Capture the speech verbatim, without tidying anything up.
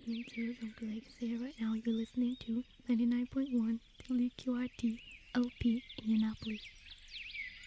listening to Zombie Legacy. Right now, you're listening to ninety-nine point one W Q R T